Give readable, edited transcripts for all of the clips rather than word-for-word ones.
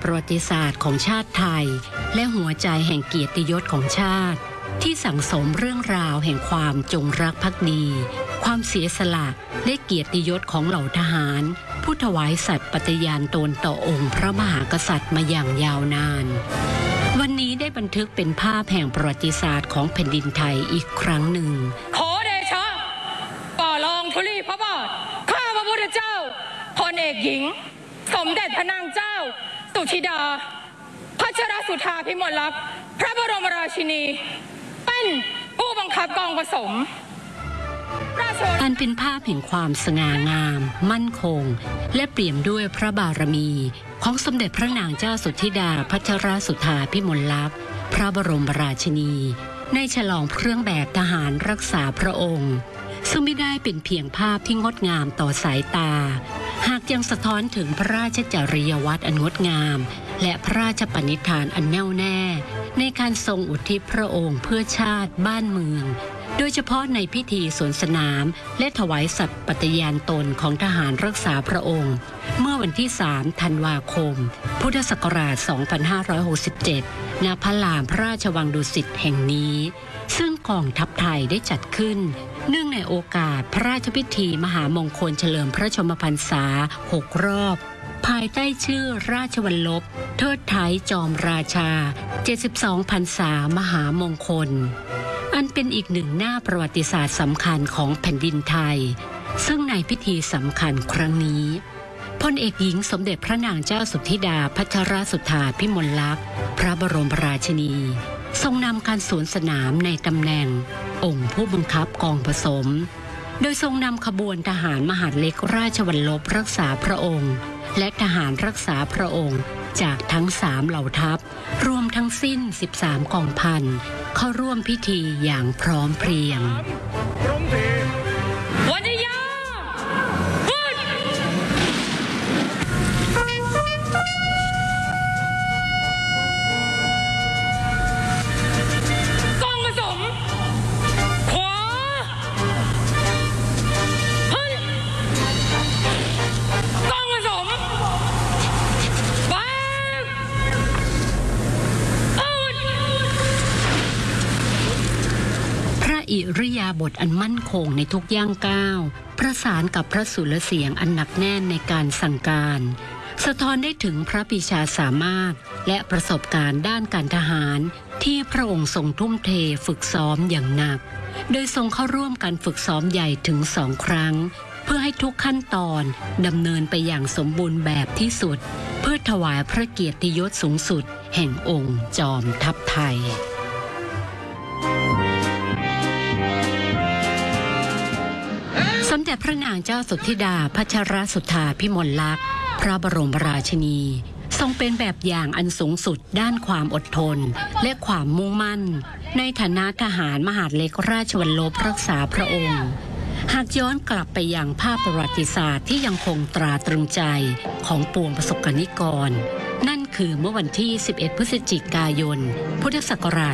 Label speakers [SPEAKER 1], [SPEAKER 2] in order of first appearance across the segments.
[SPEAKER 1] ประวัติศาสตร์ของชาติไทยและหัวใจแห่งเกียรติยศของชาติที่สั่งสมเรื่องราวแห่งความจงรักภักดีความเสียสละและเกียรติยศของเหล่าทหารผู้ถวายสัตย์ปฏิญาณตนต่อองค์พระมหากษัตริย์มาอย่างยาวนานวันนี้ได้บันทึกเป็นภาพแห่งประวัติศาสตร์ของแผ่นดินไทยอีกครั้งหนึ่ง
[SPEAKER 2] ขอเดชะป่อรองธุลีพระบาทข้าพระพุทธเจ้าพลเอกหญิงสมเด็จพระนางเจ้าสุธิดาพัชรสุธาภิมลลักษณ์พระบรมราชินีเป็นผู้บังคับกองผสม
[SPEAKER 1] อันเป็นภาพแห่งความสง่างามมั่นคงและเปี่ยมด้วยพระบารมีของสมเด็จพระนางเจ้าสุธิดาพัชรสุธาภิมลลักษณ์พระบรมราชินีในฉลองเครื่องแบบทหารรักษาพระองค์ซึ่งไม่ได้เป็นเพียงภาพที่งดงามต่อสายตาหากยังสะท้อนถึงพระราชจริยวัตรอันงดงามและพระราชปณิธานอันแน่วแน่ในการทรงอุทิศพระองค์เพื่อชาติบ้านเมืองโดยเฉพาะในพิธีสวนสนามและถวายสัตย์ปฏิญาณตนของทหารรักษาพระองค์เมื่อวันที่ 3 ธันวาคม พุทธศักราช 2567 ณ พระลานพระราชวังดุสิตแห่งนี้ซึ่งกองทัพไทยได้จัดขึ้นเนื่องในโอกาสพระราชพิธีมหามงคลเฉลิมพระชนมพรรษา 6 รอบภายใต้ชื่อราชวัลลบเทิดไทยจอมราชา 72 พรรษามหามงคลอันเป็นอีกหนึ่งหน้าประวัติศาสตร์สำคัญของแผ่นดินไทยซึ่งในพิธีสำคัญครั้งนี้พลเอกหญิงสมเด็จพระนางเจ้าสุธิดาพัชรสุธาภิมลลักษณ์พระบรมราชินีทรงนำการสวนสนามในตำแหน่งองค์ผู้บังคับกองผสมโดยทรงนำขบวนทหารมหาดเล็กราชวัลลบรักษาพระองค์และทหารรักษาพระองค์จากทั้ง3เหล่าทัพรวมทั้งสิ้น13กองพันเข้าร่วมพิธีอย่างพร้อมเพรียง
[SPEAKER 2] วันยา
[SPEAKER 1] อิริยาบถอันมั่นคงในทุกย่างก้าวประสานกับพระสุรเสียงอันหนักแน่นในการสั่งการสะท้อนได้ถึงพระปรีชาสามารถและประสบการณ์ด้านการทหารที่พระองค์ทรงทุ่มเทฝึกซ้อมอย่างหนักโดยทรงเข้าร่วมการฝึกซ้อมใหญ่ถึง2 ครั้งเพื่อให้ทุกขั้นตอนดำเนินไปอย่างสมบูรณ์แบบที่สุดเพื่อถวายพระเกียรติยศสูงสุดแห่งองค์จอมทัพไทยสมเด็จพระนางเจ้าสุธิดาพัชรสุธาภิมลลักษณ์พระบรมราชินีทรงเป็นแบบอย่างอันสูงสุดด้านความอดทนและความมุ่งมั่นในฐานะทหารมหาดเล็กราชวัลลบรักษาพระองค์หากย้อนกลับไปยังภาพประวัติศาสตร์ที่ยังคงตราตรึงใจของปวงประสบกนิกรนั่นคือเมื่อวันที่ 11 พฤศจิกายน พุทธศักราช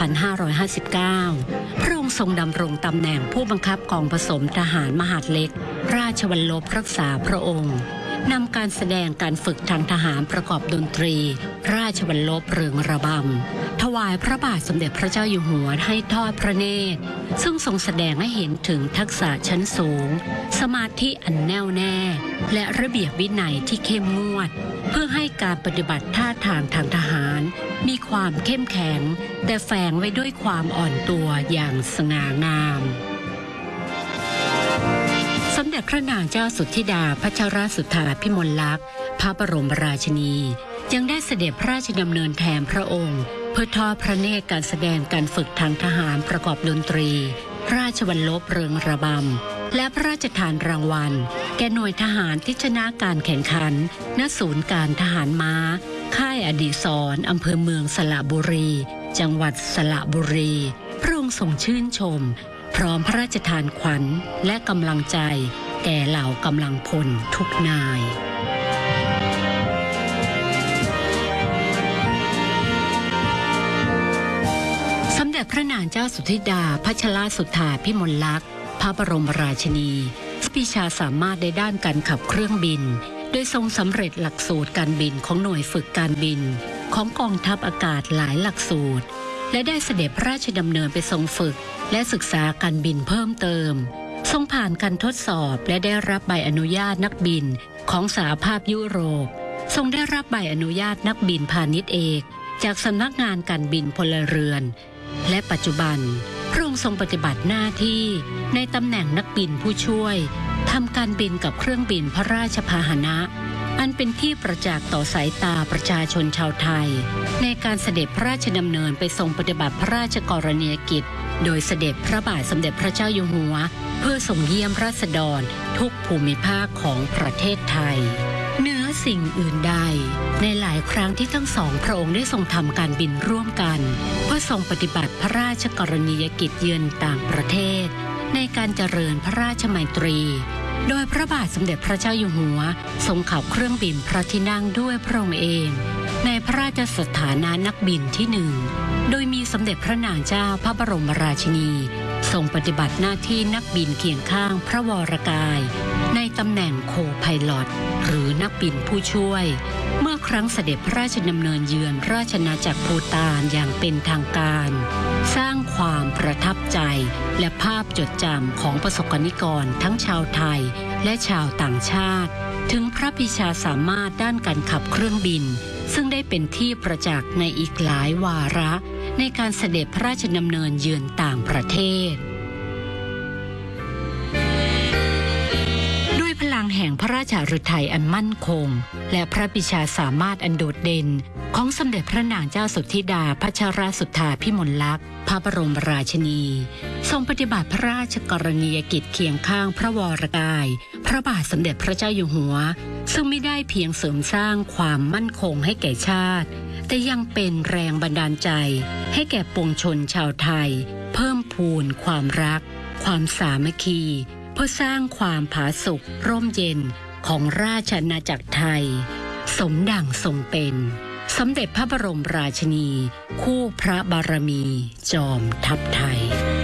[SPEAKER 1] 2559 พระองค์ทรงดำรงตำแหน่งผู้บังคับกองผสมทหารมหาดเล็กราชวัลลบรักษาพระองค์นำการแสดงการฝึกทางทหารประกอบดนตรีราชวัลลบเรืองระบำถวายพระบาทสมเด็จพระเจ้าอยู่หัวให้ทอดพระเนตรซึ่งทรงแสดงให้เห็นถึงทักษะชั้นสูงสมาธิอันแน่วแน่และระเบียบวินัยที่เข้มงวดเพื่อให้การปฏิบัติท่าทางทางทหารมีความเข้มแข็งแต่แฝงไว้ด้วยความอ่อนตัวอย่างสง่างามสมเด็จพระนางเจ้าสุธิดาพัชรสุธาภิมลลักษณ์พระบรมราชินียังได้เสด็จพระราชดำเนินแทนพระองค์เพื่อทอดพระเนตรการแสดงการฝึกทางทหารประกอบดนตรีราชวัลลบเรืองระบำและพระราชทานรางวัลแก่หน่วยทหารที่ชนะการแข่งขันณศูนย์การทหารม้าค่ายอดีศรอำเภอเมืองสระบุรีจังหวัดสระบุรีพระองค์ทรงชื่นชมพร้อมพระราชทานขวัญและกำลังใจแก่เหล่ากำลังพลทุกนายสมเด็จพระนางเจ้าสุธิดาพัชรสุธาภิมลลักษณ์พระบรมราชินีปรีชาสามารถในด้านการขับเครื่องบินโดยทรงสำเร็จหลักสูตรการบินของหน่วยฝึกการบินของกองทัพอากาศหลายหลักสูตรและได้เสด็จพระราชดำเนินไปทรงฝึกและศึกษาการบินเพิ่มเติมทรงผ่านการทดสอบและได้รับใบอนุญาตนักบินของสหภาพยุโรปทรงได้รับใบอนุญาตนักบินพาณิชย์เอกจากสำนักงานการบินพลเรือนและปัจจุบันพระองค์ทรงปฏิบัติหน้าที่ในตำแหน่งนักบินผู้ช่วยทำการบินกับเครื่องบินพระราชพาหนะอันเป็นที่ประจักษ์ต่อสายตาประชาชนชาวไทยในการเสด็จพระราชดำเนินไปทรงปฏิบัติพระราชกรณียกิจโดยเสด็จพระบาทสมเด็จพระเจ้าอยู่หัวเพื่อทรงเยี่ยมราษฎรทุกภูมิภาคของประเทศไทยเหนือสิ่งอื่นใดในหลายครั้งที่ทั้งสองพระองค์ได้ทรงทำการบินร่วมกันเพื่อทรงปฏิบัติพระราชกรณียกิจเยือนต่างประเทศในการเจริญพระราชมัยตรีโดยพระบาทสมเด็จพระเจ้าอยู่หัวทรงขับเครื่องบินพระที่นั่งด้วยพระองค์เองในพระราชสถานะนักบินที่หนึ่งโดยมีสมเด็จพระนางเจ้าพระบรมราชินีทรงปฏิบัติหน้าที่นักบินเคียงข้างพระวรกายในตำแหน่งโคไพลอตหรือนักบินผู้ช่วยเมื่อครั้งเสด็จพระราชดำเนินเยือนราชอาณาจักรภูฏานอย่างเป็นทางการสร้างความประทับใจและภาพจดจำของประสบนิกรทั้งชาวไทยและชาวต่างชาติถึงพระปรีชาสามารถด้านการขับเครื่องบินซึ่งได้เป็นที่ประจักษ์ในอีกหลายวาระในการเสด็จพระราชดำเนินเยือนต่างประเทศด้วยพลังแห่งพระราชฤทัยอันมั่นคงและพระปรีชาสามารถอันโดดเด่นของสมเด็จพระนางเจ้าสุทธิดาพัชรสุทธาพิมลลักษณ์พระบรมราชินีทรงปฏิบัติพระราชกรณียกิจเคียงข้างพระวรกายพระบาทสมเด็จพระเจ้าอยู่หัวซึ่งไม่ได้เพียงเสริมสร้างความมั่นคงให้แก่ชาติแต่ยังเป็นแรงบันดาลใจให้แก่ปวงชนชาวไทยเพิ่มพูนความรักความสามัคคีเพื่อสร้างความผาสุกร่มเย็นของราชอาณาจักรไทยสมดังทรงเป็นสมเด็จพระบรมราชินีคู่พระบารมีจอมทัพไทย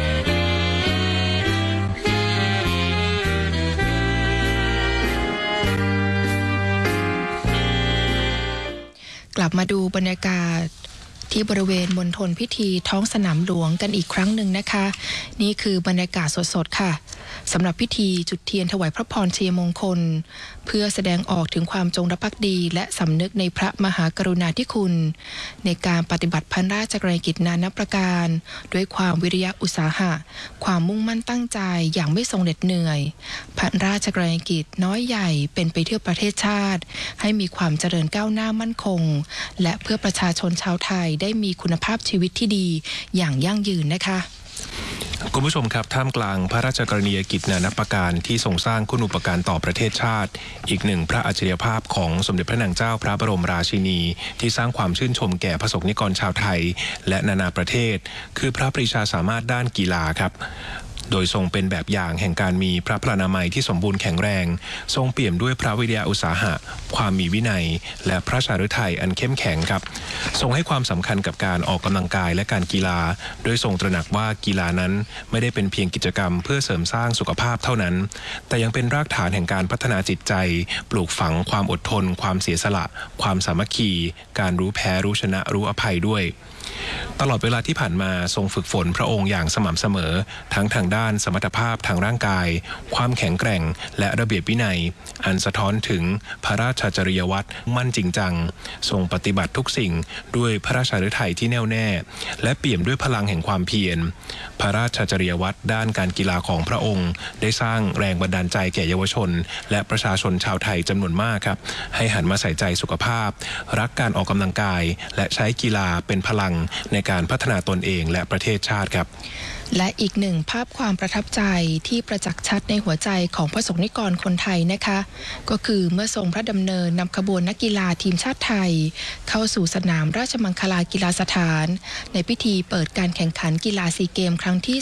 [SPEAKER 3] กลับมาดูบรรยากาศที่บริเวณมณฑลพิธีท้องสนามหลวงกันอีกครั้งหนึ่งนะคะนี่คือบรรยากาศสดๆค่ะสำหรับพิธีจุดเทียนถวายพระพรชัยมงคลเพื่อแสดงออกถึงความจงรักภักดีและสำนึกในพระมหากรุณาธิคุณในการปฏิบัติพระราชกรณียกิจนานับประการด้วยความวิริยะอุตสาหะความมุ่งมั่นตั้งใจอย่างไม่ทรงเหน็ดเหนื่อยพระราชกรณียกิจน้อยใหญ่เป็นไปเพื่อประเทศชาติให้มีความเจริญก้าวหน้ามั่นคงและเพื่อประชาชนชาวไทยได้มีคุณภาพชีวิตที่ดีอย่างยั่งยืนนะคะ
[SPEAKER 4] คุณผู้ชมครับท่ามกลางพระราชกรณียกิจนานับประการที่ทรงสร้างคุณูปการต่อประเทศชาติอีกหนึ่งพระอัจฉริยภาพของสมเด็จพระนางเจ้าพระบรมราชินีที่สร้างความชื่นชมแก่ประสบนิกรชาวไทยและนานาประเทศคือพระปรีชาสามารถด้านกีฬาครับโดยทรงเป็นแบบอย่างแห่งการมีพระพลานามัยที่สมบูรณ์แข็งแรงทรงเปี่ยมด้วยพระวิริยะอุตสาหะความมีวินัยและพระสาฤทัยอันเข้มแข็งครับทรงให้ความสำคัญกับการออกกำลังกายและการกีฬาโดยทรงตระหนักว่ากีฬานั้นไม่ได้เป็นเพียงกิจกรรมเพื่อเสริมสร้างสุขภาพเท่านั้นแต่ยังเป็นรากฐานแห่งการพัฒนาจิตใจปลูกฝังความอดทนความเสียสละความสามัคคีการรู้แพ้รู้ชนะรู้อภัยด้วยตลอดเวลาที่ผ่านมาทรงฝึกฝนพระองค์อย่างสม่ำเสมอทั้งทางด้านสมรรถภาพทางร่างกายความแข็งแกร่งและระเบียบวินัยอันสะท้อนถึงพระราชจริยวัตรมั่นจริงจังทรงปฏิบัติทุกสิ่งด้วยพระราชฤทัยที่แน่วแน่และเปี่ยมด้วยพลังแห่งความเพียรพระราชจริยวัตรด้านการกีฬาของพระองค์ได้สร้างแรงบันดาลใจแก่เยาวชนและประชาชนชาวไทยจำนวนมากครับให้หันมาใส่ใจสุขภาพรักการออกกำลังกายและใช้กีฬาเป็นพลังในการพัฒนาตนเองและประเทศชาติครับ
[SPEAKER 3] และอีกหนึ่งภาพความประทับใจที่ประจักษ์ชัดในหัวใจของพระสงฆ์นิกรคนไทยนะคะก็คือเมื่อทรงพระดำเนินนำขบวนนักกีฬาทีมชาติไทยเข้าสู่สนามราชมังคลากีฬาสถานในพิธีเปิดการแข่งขันกีฬาซีเกมครั้งที่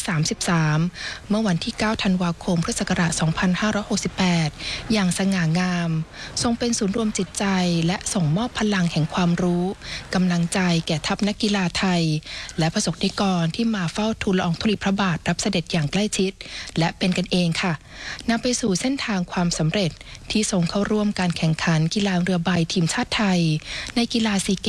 [SPEAKER 3] 33เมื่อวันที่9ธันวาคมพุทธศักราช2568อย่างสง่างามทรงเป็นศูนย์รวมจิตใจและส่งมอบพลังแห่งความรู้กำลังใจแก่ทัพนักกีฬาไทยและพระสงฆ์นิกรที่มาเฝ้าทูลละอองธุลีพระบาทรับเสด็จอย่างใกล้ชิดและเป็นกันเองค่ะนำไปสู่เส้นทางความสำเร็จที่ทรงเข้าร่วมการแข่งขันกีฬาเรือใบทีมชาติไทยในกีฬาซีเก